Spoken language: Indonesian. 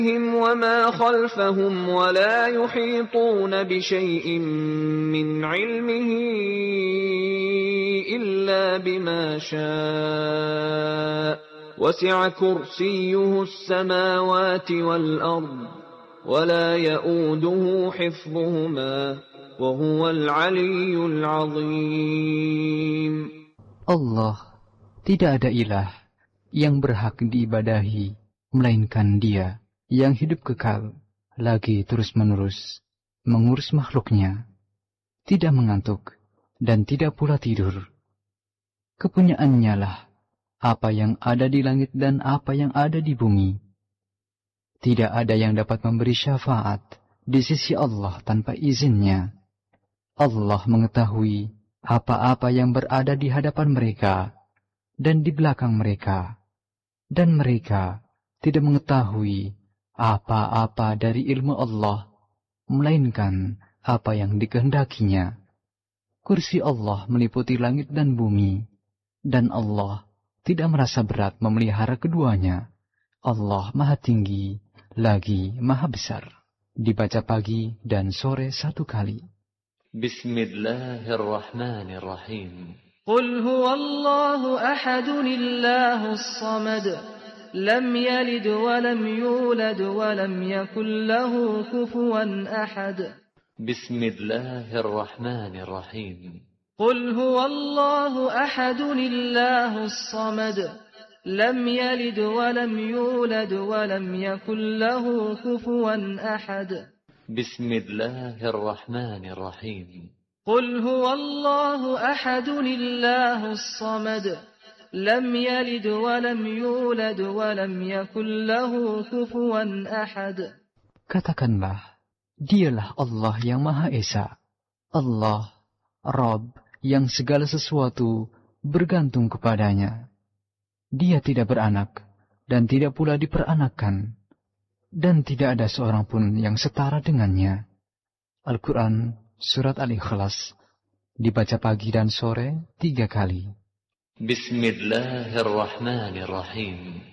وما خلفهم ولا يحيطون بشيء من علمه إلا بما شاء وسع كرسيه السماوات والأرض ولا يؤوده حفظهما وهو العلي العظيم. Allah, tidak ada ilah yang berhak diibadahi melainkan Dia yang hidup kekal, lagi terus-menerus mengurus makhluknya, tidak mengantuk dan tidak pula tidur. Kepunyaannya lah apa yang ada di langit dan apa yang ada di bumi. Tidak ada yang dapat memberi syafaat di sisi Allah tanpa izinnya. Allah mengetahui apa-apa yang berada di hadapan mereka dan di belakang mereka, dan mereka tidak mengetahui apa-apa dari ilmu Allah, melainkan apa yang dikehendakinya. Kursi Allah meliputi langit dan bumi, dan Allah tidak merasa berat memelihara keduanya. Allah Maha Tinggi, lagi Maha Besar. Dibaca pagi dan sore 1 kali. Bismillahirrahmanirrahim. Qul huwallahu ahadun illahus samad. لم يلد ولم يولد ولم يكن له كفوا أحد. بسم الله الرحمن الرحيم. قل هو الله أحد الله الصمد لم يلد ولم يولد ولم يكن له كفوا أحد. بسم الله الرحمن الرحيم. قل هو الله أحد الله الصمد لم يلد ولم يولد ولم يكن له كفوا أحد. Katakanlah, Dialah Allah yang Maha Esa, Allah, Rabb yang segala sesuatu bergantung kepadanya. Dia tidak beranak dan tidak pula diperanakkan, dan tidak ada seorang pun yang setara dengannya. Al-Quran Surat Al-Ikhlas, dibaca pagi dan sore 3 kali. Bismillahirrahmanirrahim.